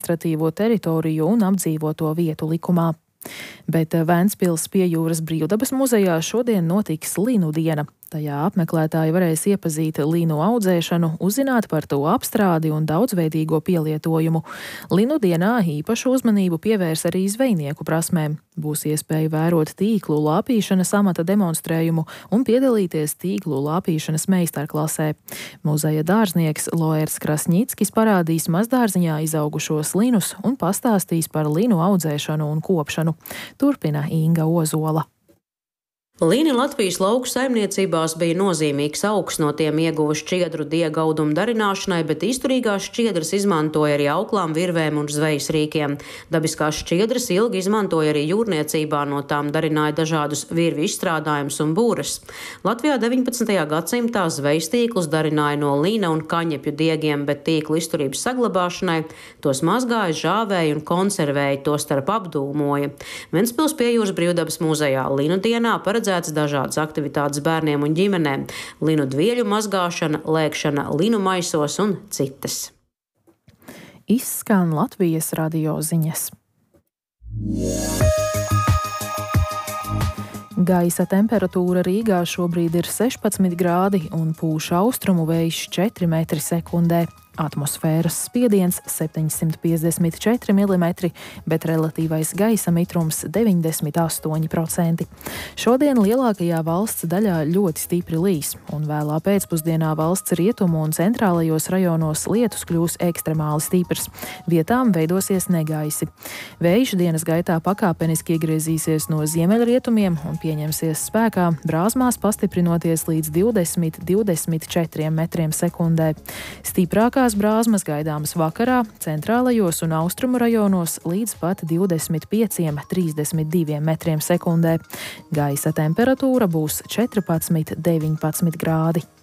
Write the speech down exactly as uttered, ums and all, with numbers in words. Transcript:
administratīvo teritoriju un apdzīvoto vietu likumā. Bet Ventspils pie jūras brīvdabas muzejā šodien notiks Linu diena. Tajā apmeklētāji varēs iepazīt linu audzēšanu, uzzināt par to apstrādi un daudzveidīgo pielietojumu. Linu dienā īpašu uzmanību pievērs arī zvejnieku prasmēm. Būs iespēja vērot tīklu lāpīšanas amata demonstrējumu un piedalīties tīklu lāpīšanas meistarklasē. Muzeja dārznieks Loērs Krasņickis parādīs mazdārziņā izaugušos linus un pastāstīs par linu audzēšanu un kopšanu. Turpina Inga Ozola. Lini Latvijas lauku saimniecībās bija nozīmīgs augs, no tiem ieguva šķiedru diega audumu darināšanai, bet izturīgās šķiedras izmantoja arī auklām, virvēm un zvejas rīkiem. Dabiskās šķiedras ilgi izmantoja arī jūrniecībā, no tām darināja dažādus virvi izstrādājumus un būres. Latvijā deviņpadsmitajā gadsimtā zvejas tīklus darināja no lina un kaņepju diegiem, bet tīklu izturības saglabāšanai tos mazgāja, žāvēja un konservēja, tostarp apdūmoja. Ventspils pie jūras brīvdabas muzejā Linu dienā paredzēja dažādas aktivitātes bērniem un ģimenēm – linu dvieļu mazgāšana, lēkšana linu maisos un citas. Izskan Latvijas radio ziņas. Gaisa temperatūra Rīgā šobrīd ir sešpadsmit grādi un pūš austrumu vējš četri metri sekundē. Atmosfēras spiediens septiņsimt piecdesmit četri milimetri, bet relatīvais gaisa mitrums deviņdesmit astoņi procenti. Šodien lielākajā valsts daļā ļoti stipri līs, un vēlā pēcpusdienā valsts rietumu un centrālajos rajonos lietus kļūs ekstremāli stiprs. Vietām veidosies negaisi. Vējš dienas gaitā pakāpeniski iegriezīsies no ziemeļrietumiem un pieņemsies spēkā, brāzmās pastiprinoties līdz divdesmit līdz divdesmit četriem metriem sekundē. Stiprākā brāzmas gaidāmas vakarā, centrālajos un austrumu rajonos līdz pat divdesmit pieciem līdz trīsdesmit diviem metriem sekundē. Gaisa temperatūra būs četrpadsmit līdz deviņpadsmit grādi.